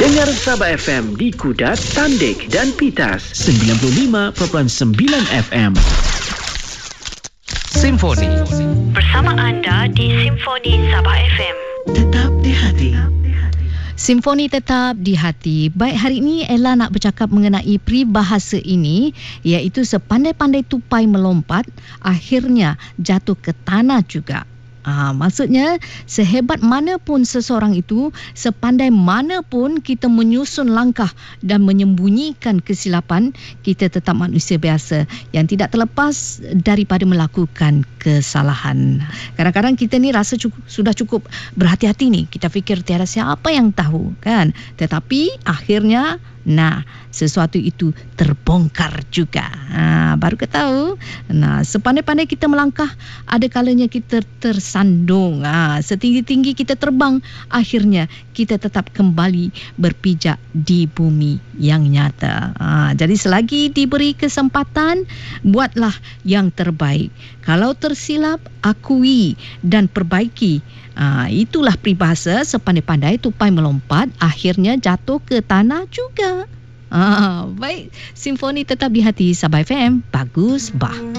Dengar Sabah FM di Kudat, Tandik dan Pitas 95.9 FM. Simfoni bersama anda di Simfoni Sabah FM. Tetap di hati. Simfoni tetap di hati. Baik, hari ini Ella nak bercakap mengenai peribahasa ini, iaitu sepandai-pandai tupai melompat, akhirnya jatuh ke tanah juga. Maksudnya, sehebat mana pun seseorang itu, sepandai mana pun kita menyusun langkah dan menyembunyikan kesilapan, kita tetap manusia biasa yang tidak terlepas daripada melakukan kesalahan. Kadang-kadang kita ni rasa sudah cukup berhati-hati ni. Kita fikir tiada siapa yang tahu, kan? Tetapi akhirnya sesuatu itu terbongkar juga. Baru kita tahu. Sepandai-pandai kita melangkah, ada kalanya kita tersandung. Setinggi-tinggi kita terbang, akhirnya kita tetap kembali berpijak di bumi yang nyata. Jadi selagi diberi kesempatan, buatlah yang terbaik. Kalau tersilap, akui dan perbaiki. Itulah peribahasa sepandai-pandai tupai melompat, akhirnya jatuh ke tanah juga. Baik, Simfoni tetap di hati Sabah FM. Bagus, bah.